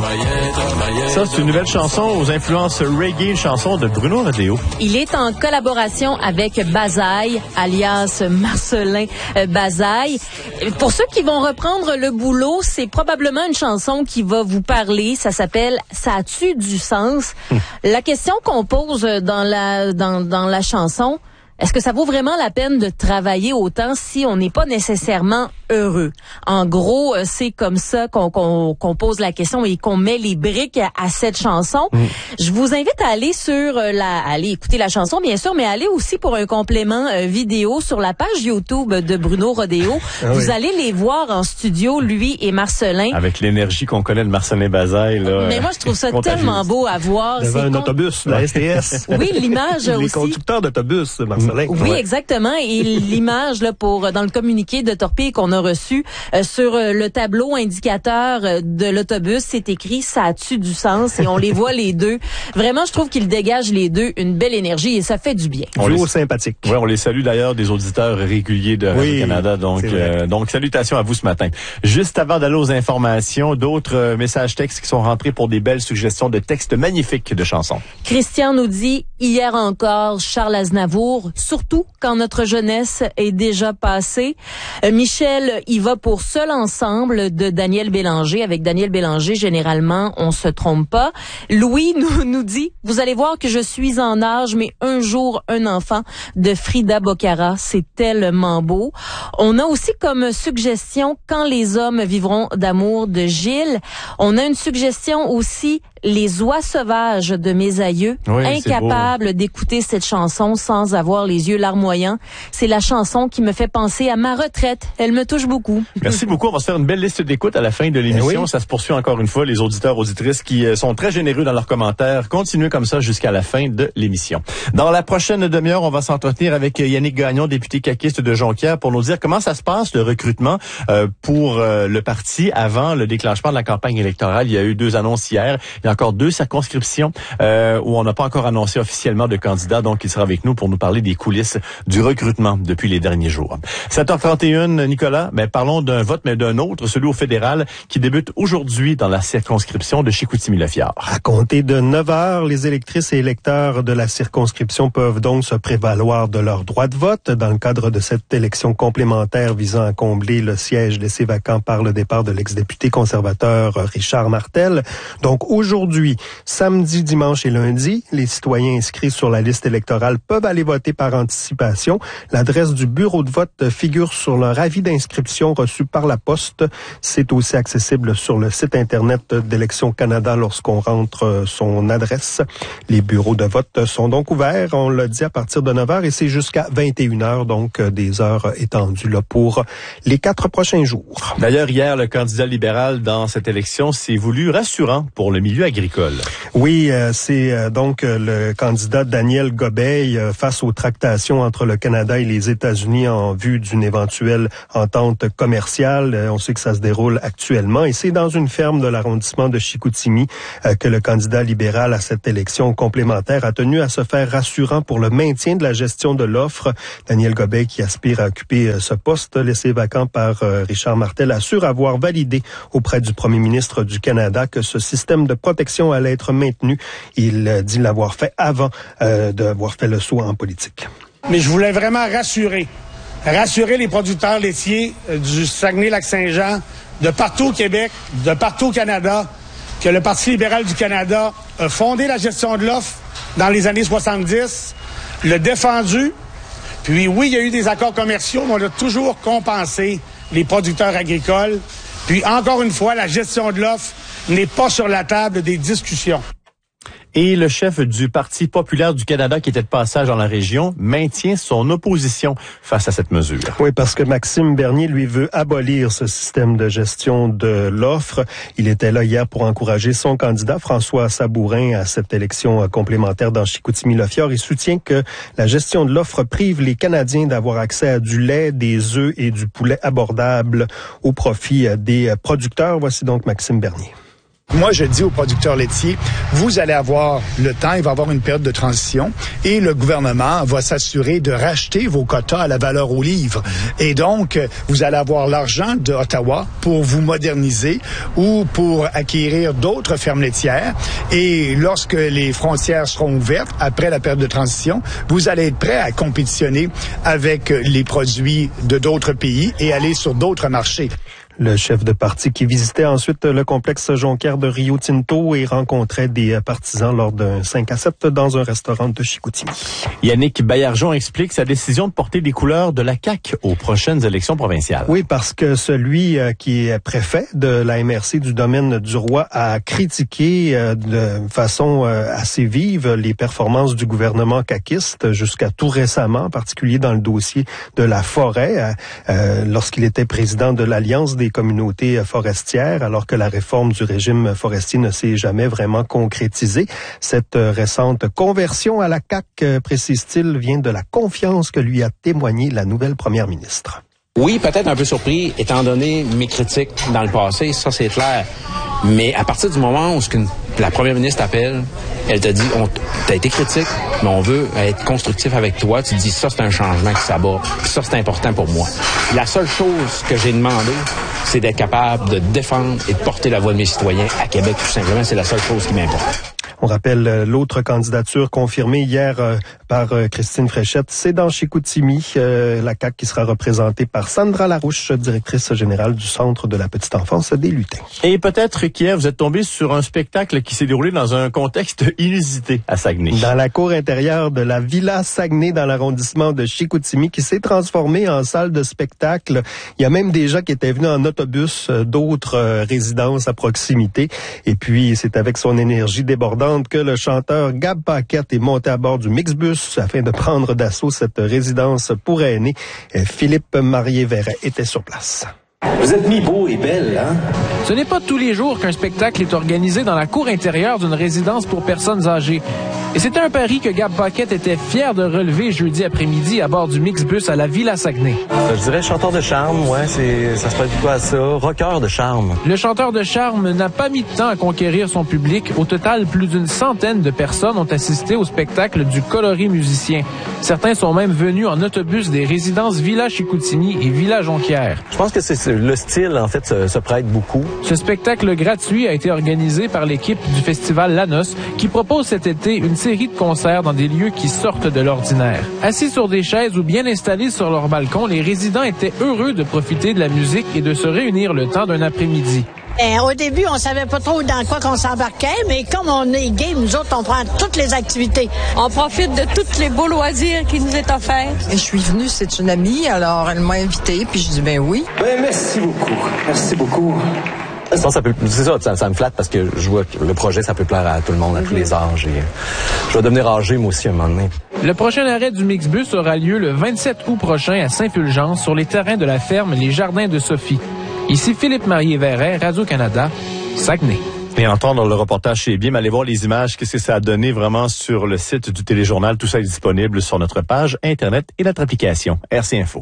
Ça, c'est une nouvelle chanson aux influences reggae, une chanson de Bruno Rodeo. Il est en collaboration avec Bazaille, alias Marcelin Bazaille. Pour ceux qui vont reprendre le boulot, c'est probablement une chanson qui va vous parler. Ça s'appelle « Ça a-tu du sens ?» La question qu'on pose dans la chanson, est-ce que ça vaut vraiment la peine de travailler autant si on n'est pas nécessairement heureux? En gros, c'est comme ça qu'on pose la question et qu'on met les briques à cette chanson. Je vous invite à aller aller écouter la chanson, bien sûr, mais aller aussi pour un complément vidéo sur la page YouTube de Bruno Rodeo. Vous allez les voir en studio, lui et Marcelin. Avec l'énergie qu'on connaît de Marcelin Bazaille, là. Mais moi, je trouve ça tellement beau à voir. Devant un autobus, la STS. Oui, l'image aussi. Les conducteurs d'autobus, Marcelin. Oui, exactement. Et l'image là dans le communiqué de Torpille qu'on a reçu sur le tableau indicateur de l'autobus, c'est écrit « Ça a-tu du sens ?» et on les voit les deux. Vraiment, je trouve qu'ils dégagent les deux une belle énergie et ça fait du bien. Sympathique. Oui, on les salue d'ailleurs, des auditeurs réguliers de Radio-Canada. Donc, salutations à vous ce matin. Juste avant d'aller aux informations, d'autres messages textes qui sont rentrés pour des belles suggestions de textes magnifiques de chansons. Christian nous dit « Hier encore, Charles Aznavour, surtout quand notre jeunesse est déjà passée. » Michel, il va pour Seul ensemble de Daniel Bélanger. Avec Daniel Bélanger, généralement, on se trompe pas. Louis nous dit « Vous allez voir que je suis en âge, mais un jour, un enfant » de Frida Bocara. C'est tellement beau. On a aussi comme suggestion « Quand les hommes vivront d'amour » de Gilles. On a une suggestion aussi « Les oies sauvages » de mes aïeux. Incapable d'écouter cette chanson sans avoir les yeux larmoyants. C'est la chanson qui me fait penser à ma retraite. Elle me touche beaucoup. Merci beaucoup. On va se faire une belle liste d'écoute à la fin de l'émission. Ça se poursuit encore une fois. Les auditeurs, auditrices qui sont très généreux dans leurs commentaires. Continuez comme ça jusqu'à la fin de l'émission. Dans la prochaine demi-heure, on va s'entretenir avec Yannick Gagnon, député caquiste de Jonquière, pour nous dire comment ça se passe, le recrutement pour le parti avant le déclenchement de la campagne électorale. Il y a eu 2 annonces hier. Il y a encore 2 circonscriptions où on n'a pas encore annoncé officiellement de candidats. Donc, il sera avec nous pour nous parler des coulisses du recrutement depuis les derniers jours. 7h31, Nicolas, parlons d'un vote, mais d'un autre, celui au fédéral, qui débute aujourd'hui dans la circonscription de Chicoutimi-Le-Fjord. À compter de 9h, les électrices et électeurs de la circonscription peuvent donc se prévaloir de leur droit de vote dans le cadre de cette élection complémentaire visant à combler le siège laissé vacant par le départ de l'ex-député conservateur Richard Martel. Donc aujourd'hui, samedi, dimanche et lundi, les citoyens inscrits sur la liste électorale peuvent aller voter par anticipation. L'adresse du bureau de vote figure sur leur avis d'inscription reçu par la poste. C'est aussi accessible sur le site Internet d'Élections Canada lorsqu'on rentre son adresse. Les bureaux de vote sont donc ouverts, on l'a dit, à partir de 9h et c'est jusqu'à 21h, donc des heures étendues là pour les 4 prochains jours. D'ailleurs, hier, le candidat libéral dans cette élection s'est voulu rassurant pour le milieu agricole. Oui, c'est donc le candidat Daniel Gobeil face aux tractations entre le Canada et les États-Unis en vue d'une éventuelle entente commerciale. On sait que ça se déroule actuellement et c'est dans une ferme de l'arrondissement de Chicoutimi que le candidat libéral à cette élection complémentaire a tenu à se faire rassurant pour le maintien de la gestion de l'offre. Daniel Gobeil, qui aspire à occuper ce poste laissé vacant par Richard Martel, assure avoir validé auprès du premier ministre du Canada que ce système de protection allait être maintenu. Il dit l'avoir fait avant d'avoir fait le saut en politique. Mais je voulais vraiment rassurer les producteurs laitiers du Saguenay-Lac-Saint-Jean, de partout au Québec, de partout au Canada, que le Parti libéral du Canada a fondé la gestion de l'offre dans les années 70, l'a défendu. Puis oui, il y a eu des accords commerciaux, mais on a toujours compensé les producteurs agricoles. Puis encore une fois, la gestion de l'offre n'est pas sur la table des discussions. Et le chef du Parti populaire du Canada, qui était de passage dans la région, maintient son opposition face à cette mesure. Oui, parce que Maxime Bernier, lui, veut abolir ce système de gestion de l'offre. Il était là hier pour encourager son candidat, François Sabourin, à cette élection complémentaire dans Chicoutimi-Le-Fjord. Il soutient que la gestion de l'offre prive les Canadiens d'avoir accès à du lait, des œufs et du poulet abordables au profit des producteurs. Voici donc Maxime Bernier. Moi, je dis aux producteurs laitiers, vous allez avoir le temps, il va y avoir une période de transition et le gouvernement va s'assurer de racheter vos quotas à la valeur au livre. Et donc, vous allez avoir l'argent de Ottawa pour vous moderniser ou pour acquérir d'autres fermes laitières. Et lorsque les frontières seront ouvertes, après la période de transition, vous allez être prêt à compétitionner avec les produits de d'autres pays et aller sur d'autres marchés. Le chef de parti qui visitait ensuite le complexe Jonquière de Rio Tinto et rencontrait des partisans lors d'un 5 à 7 dans un restaurant de Chicoutimi. Yannick Baillargeon explique sa décision de porter les couleurs de la CAQ aux prochaines élections provinciales. Oui, parce que celui qui est préfet de la MRC du domaine du Roi a critiqué de façon assez vive les performances du gouvernement caquiste jusqu'à tout récemment, en particulier dans le dossier de la forêt, lorsqu'il était président de l'Alliance des communautés forestières, alors que la réforme du régime forestier ne s'est jamais vraiment concrétisée. Cette récente conversion à la CAQ, précise-t-il, vient de la confiance que lui a témoigné la nouvelle première ministre. Oui, peut-être un peu surpris, étant donné mes critiques dans le passé, ça c'est clair. Mais à partir du moment où la première ministre t'appelle, elle te dit, t'as été critique, mais on veut être constructif avec toi. Tu te dis, ça c'est un changement qui s'abat. Ça c'est important pour moi. La seule chose que j'ai demandé, c'est d'être capable de défendre et de porter la voix de mes citoyens à Québec, tout simplement. C'est la seule chose qui m'importe. On rappelle l'autre candidature confirmée hier par Christine Fréchette. C'est dans Chicoutimi, la CAQ qui sera représentée par Sandra Larouche, directrice générale du Centre de la petite enfance des Lutins. Et peut-être qu'hier, vous êtes tombé sur un spectacle qui s'est déroulé dans un contexte inusité à Saguenay. Dans la cour intérieure de la Villa Saguenay dans l'arrondissement de Chicoutimi qui s'est transformée en salle de spectacle. Il y a même des gens qui étaient venus en autobus d'autres résidences à proximité. Et puis, c'est avec son énergie débordante que le chanteur Gab Paquette est monté à bord du Mixbus afin de prendre d'assaut cette résidence pour aînés. Philippe Marié-Verret était sur place. Vous êtes mis beau et belle, hein? Ce n'est pas tous les jours qu'un spectacle est organisé dans la cour intérieure d'une résidence pour personnes âgées. Et c'était un pari que Gab Paquette était fier de relever jeudi après-midi à bord du Mixbus à la Villa Saguenay. Je dirais chanteur de charme, ouais, ça se passe quoi à ça? Rockeur de charme. Le chanteur de charme n'a pas mis de temps à conquérir son public. Au total, plus d'une centaine de personnes ont assisté au spectacle du coloris musicien. Certains sont même venus en autobus des résidences Villa Chicoutimi et Villa Jonquière. Je pense que c'est le style, en fait, se prête beaucoup. Ce spectacle gratuit a été organisé par l'équipe du festival Lanos qui propose cet été une série de concerts dans des lieux qui sortent de l'ordinaire. Assis sur des chaises ou bien installés sur leur balcon, les résidents étaient heureux de profiter de la musique et de se réunir le temps d'un après-midi. Au début, on savait pas trop dans quoi qu'on s'embarquait, mais comme on est gay, nous autres, on prend toutes les activités. On profite de tous les beaux loisirs qui nous est offerts. Je suis venue, c'est une amie, alors elle m'a invitée, puis je dis ben oui. Ben merci beaucoup, merci beaucoup. Ça me flatte parce que je vois que le projet, ça peut plaire à tout le monde, à tous les âges. Et je vais devenir âgé, moi aussi, un moment donné. Le prochain arrêt du Mixbus aura lieu le 27 août prochain à Saint-Fulgence, sur les terrains de la ferme Les Jardins de Sophie. Ici Philippe Marié-Verret, Radio-Canada, Saguenay. Et entendre le reportage chez BIM, allez voir les images, qu'est-ce que ça a donné vraiment sur le site du téléjournal. Tout ça est disponible sur notre page Internet et notre application RC Info.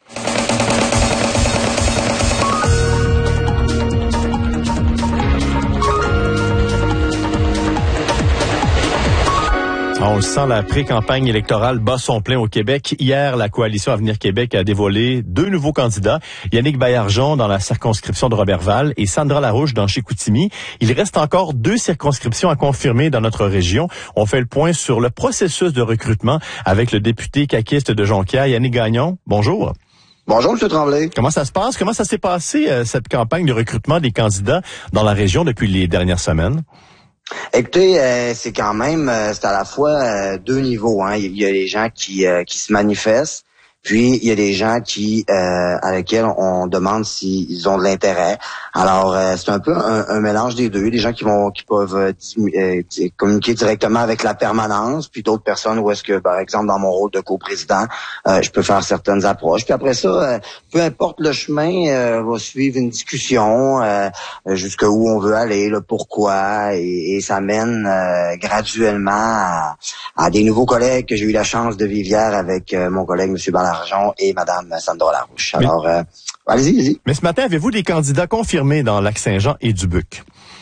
On le sent, la pré-campagne électorale bat son plein au Québec. Hier, la coalition Avenir Québec a dévoilé 2 nouveaux candidats. Yannick Baillargeon dans la circonscription de Roberval et Sandra Larouche dans Chicoutimi. Il reste encore 2 circonscriptions à confirmer dans notre région. On fait le point sur le processus de recrutement avec le député caquiste de Jonquière, Yannick Gagnon. Bonjour. Bonjour, M. Tremblay. Comment ça se passe? Comment ça s'est passé, cette campagne de recrutement des candidats dans la région depuis les dernières semaines? Écoutez, c'est quand même, c'est à la fois 2 niveaux. Hein. Il y a les gens qui se manifestent, puis il y a des gens à lesquels on demande s'ils ont de l'intérêt. Alors, c'est un peu un mélange des deux. Des gens qui peuvent communiquer directement avec la permanence, puis d'autres personnes où est-ce que, par exemple, dans mon rôle de coprésident, je peux faire certaines approches. Puis après ça, peu importe le chemin, va suivre une discussion jusqu'où on veut aller, le pourquoi, et ça mène graduellement à des nouveaux collègues que j'ai eu la chance de vivre hier avec mon collègue M. Baillargeon et Mme Sandra Larouche. Alors, allez-y. Mais ce matin, avez-vous des candidats confirmés dans Lac-Saint-Jean et Dubuque?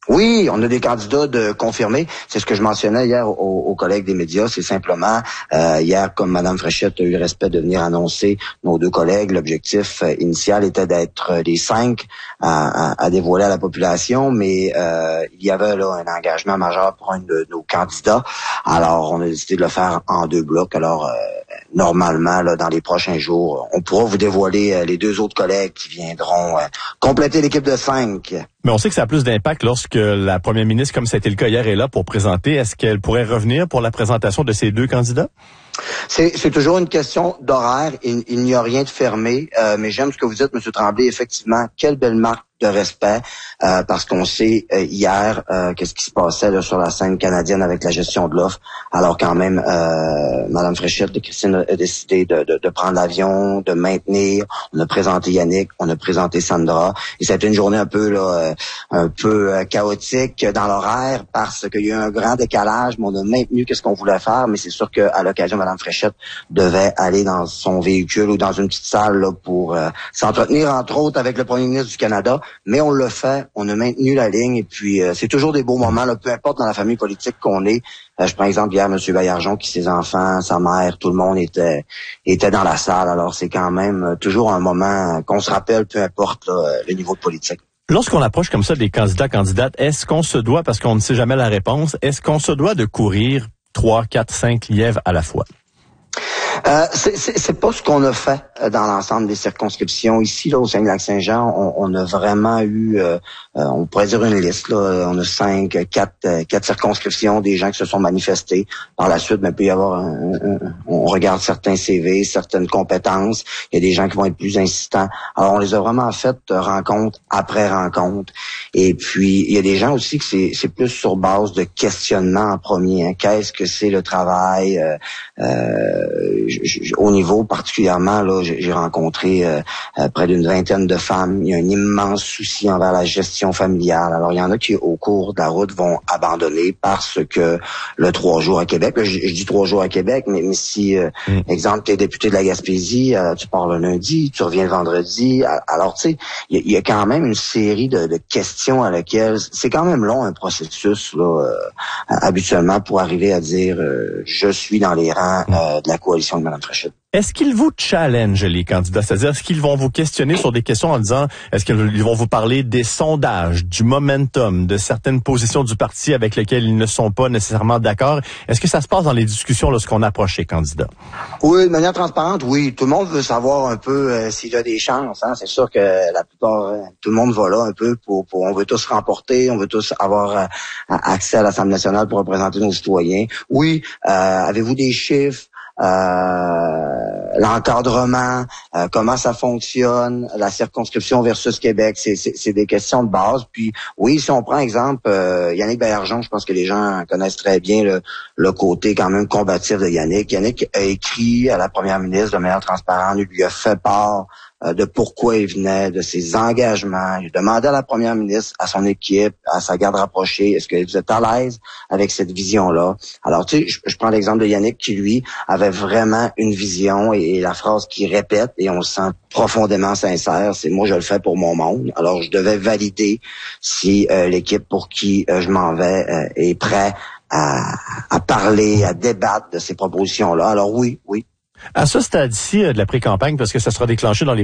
Oui, on a des candidats de confirmés. C'est ce que je mentionnais hier aux collègues des médias. C'est simplement, hier, comme Mme Fréchette a eu le respect de venir annoncer nos 2 collègues, l'objectif initial était d'être les 5 à dévoiler à la population, mais il y avait là un engagement majeur pour un de nos candidats. Alors, on a décidé de le faire en 2 blocs. Alors, normalement, là, dans les prochains jours, on pourra vous dévoiler les 2 autres collègues qui viendront compléter l'équipe de 5. Mais on sait que ça a plus d'impact lorsque la première ministre, comme ça a été le cas hier, est là pour présenter. Est-ce qu'elle pourrait revenir pour la présentation de ces 2 candidats? C'est toujours une question d'horaire. Il n'y a rien de fermé. Mais j'aime ce que vous dites, M. Tremblay. Effectivement, quelle belle marque de respect, parce qu'on sait hier qu'est-ce qui se passait là, sur la scène canadienne avec la gestion de l'offre. Alors quand même, Mme Fréchette de Christine a décidé de prendre l'avion, de maintenir. On a présenté Yannick, on a présenté Sandra. Et ça a été une journée un peu chaotique dans l'horaire parce qu'il y a eu un grand décalage, mais on a maintenu qu'est-ce qu'on voulait faire. Mais c'est sûr qu'à l'occasion, Mme Fréchette devait aller dans son véhicule ou dans une petite salle là, pour s'entretenir, entre autres, avec le premier ministre du Canada. Mais on l'a fait, on a maintenu la ligne et puis c'est toujours des beaux moments, là, peu importe dans la famille politique qu'on est. Je prends exemple hier M. Baillargeon qui ses enfants, sa mère, tout le monde était dans la salle. Alors c'est quand même toujours un moment qu'on se rappelle, peu importe là, le niveau de politique. Lorsqu'on approche comme ça des candidates, est-ce qu'on se doit, parce qu'on ne sait jamais la réponse, est-ce qu'on se doit de courir 3, 4, 5 lièvres à la fois? C'est pas ce qu'on a fait dans l'ensemble des circonscriptions. Ici, là, au Saguenay-Lac-Saint-Jean, on a vraiment eu, on pourrait dire une liste, là. On a 4 circonscriptions, des gens qui se sont manifestés. Par la suite, il peut y avoir on regarde certains CV, certaines compétences. Il y a des gens qui vont être plus insistants. Alors, on les a vraiment fait rencontre après rencontre. Et puis, il y a des gens aussi que c'est plus sur base de questionnement en premier. Hein. Qu'est-ce que c'est le travail? Au niveau particulièrement, là, j'ai rencontré près d'une 20aine de femmes. Il y a un immense souci envers la gestion familiale. Alors, il y en a qui, au cours de la route, vont abandonner parce que le 3 jours à Québec, là, je dis 3 jours à Québec, mais si, exemple, tu es député de la Gaspésie, tu pars le lundi, tu reviens le vendredi. Alors, tu sais, il y a quand même une série de questions à laquelle c'est quand même long, un processus, là, habituellement, pour arriver à dire je suis dans les rangs de la coalition de Mme Fréchette. Est-ce qu'ils vous challenge, les candidats? C'est-à-dire, est-ce qu'ils vont vous questionner sur des questions en disant, est-ce qu'ils vont vous parler des sondages, du momentum, de certaines positions du parti avec lesquelles ils ne sont pas nécessairement d'accord? Est-ce que ça se passe dans les discussions lorsqu'on approche les candidats? Oui, de manière transparente, oui. Tout le monde veut savoir un peu s'il a des chances. Hein. C'est sûr que la plupart, tout le monde va là un peu pour on veut tous remporter, on veut tous avoir accès à l'Assemblée nationale pour représenter nos citoyens. Oui, avez-vous des chiffres? L'encadrement, comment ça fonctionne, la circonscription versus Québec, c'est des questions de base. Puis oui, si on prend exemple Yannick Baillargeon, je pense que les gens connaissent très bien le côté quand même combatif de Yannick. Yannick a écrit à la première ministre de manière transparente, il lui a fait part de pourquoi il venait, de ses engagements. Il demandait à la première ministre, à son équipe, à sa garde rapprochée, est-ce que vous êtes à l'aise avec cette vision-là? Alors, tu sais, je prends l'exemple de Yannick qui, lui, avait vraiment une vision et la phrase qu'il répète, et on se sent profondément sincère, c'est « moi, je le fais pour mon monde ». Alors, je devais valider si l'équipe pour qui je m'en vais est prêt à parler, à débattre de ces propositions-là. Alors oui. À ce stade-ci de la pré-campagne, parce que ça sera déclenché dans les